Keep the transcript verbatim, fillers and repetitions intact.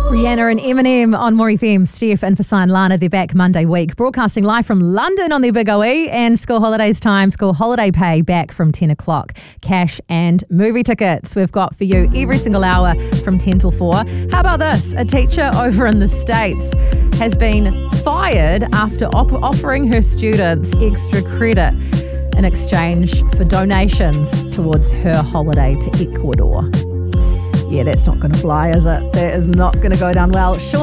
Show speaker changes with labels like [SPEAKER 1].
[SPEAKER 1] Rihanna and Eminem on More F M. Steph and Fasai and Lana, they're back Monday week, broadcasting live from London on their Big O E, and school holidays time, school holiday pay back from ten o'clock. Cash and movie tickets we've got for you every single hour from ten till four. How about this? A teacher over in the States has been fired after op- offering her students extra credit in exchange for donations towards her holiday to Ecuador. Yeah, that's not going to fly, is it? That is not going to go down well. Sure.